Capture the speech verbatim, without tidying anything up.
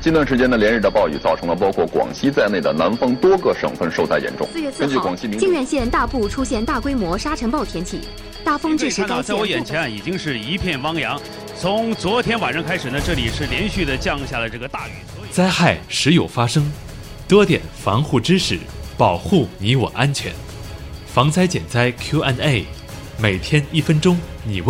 近段时间呢，连日的暴雨造成了包括广西在内的南方多个省份受灾严重。 四月四号，靖远县大部出现大规模沙尘暴天气，大风致使该县。 在我眼前啊，已经是一片汪洋。从昨天晚上开始呢，这里是连续的降下了这个大雨。 灾害时有发生，多点防护知识，保护你我安全。防灾减灾 Q and A， 每天一分钟，你问。